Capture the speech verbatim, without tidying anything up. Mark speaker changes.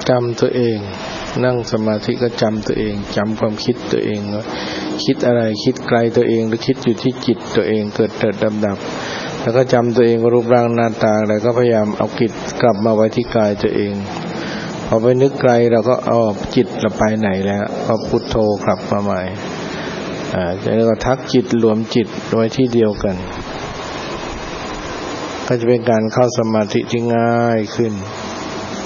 Speaker 1: จำตัวเองนั่งสมาธิก็จำตัวเองจำความคิดตัวเองว่าคิดอะไรคิดไกลตัวเองหรือคิดอยู่ที่จิตตัวเองเกิดเกิดดับดับแล้วก็จำตัวเองว่ารูปร่างหน้าตาอะไรก็พยายามเอาจิตกลับมาไว้ที่กายตัวเองพอไปนึกไกลเราก็เอาจิตเราไปไหนแล้วก็พุทโธกลับมาใหม่อ่าแล้วก็ทักจิตรวมจิตไว้ที่เดียวกันก็จะเป็นการเข้าสมาธิที่ง่ายขึ้น